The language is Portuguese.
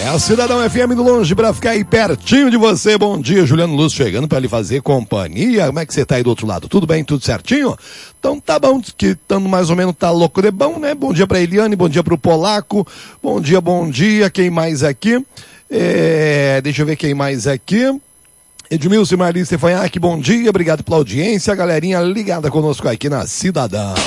É a Cidadão FM do longe pra ficar aí pertinho de você. Bom dia, Juliano Luz chegando pra lhe fazer companhia. Como é que você tá aí do outro lado? Tudo bem? Tudo certinho? Então tá bom, que estando mais ou menos tá louco de bom, né? Bom dia pra Eliane, bom dia pro Polaco. Bom dia. Quem mais aqui? Deixa eu ver quem mais aqui. Edmilson e Marli Stefanhac, bom dia, obrigado pela audiência. A galerinha ligada conosco aqui na Cidadão.